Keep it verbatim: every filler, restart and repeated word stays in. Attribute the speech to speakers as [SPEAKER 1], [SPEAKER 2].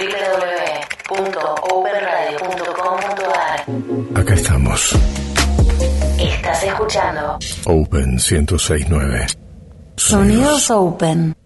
[SPEAKER 1] w w w punto open radio punto com punto a r.
[SPEAKER 2] Acá estamos.
[SPEAKER 1] Estás escuchando
[SPEAKER 2] Open ciento seis punto nueve.
[SPEAKER 1] Sonidos Open.